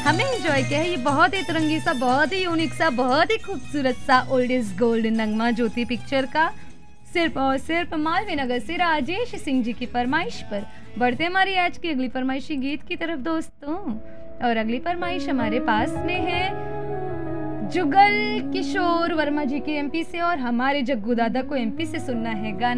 हमने एंजॉय किया है ये बहुत ही तिरंगी सा, बहुत ही यूनिक सा, बहुत ही खूबसूरत सा old is gold Nagma Jyoti picture का सिर्फ और सिर्फ मालवीय नगर से राजेश सिंह जी की फरमाइश पर। बढ़ते हमारी आज की अगली फरमाइशी गीत की तरफ दोस्तों, और अगली फरमाइश हमारे पास में है जुगल किशोर वर्मा जी के एमपी से, और हमारे जग्गू दादा को एमपी से सुनना है गाना